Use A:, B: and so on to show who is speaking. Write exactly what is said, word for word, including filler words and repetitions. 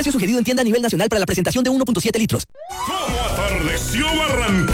A: Precio sugerido en tienda a nivel nacional para la presentación de uno punto siete litros.
B: ¿Cómo atardeció Barranquilla?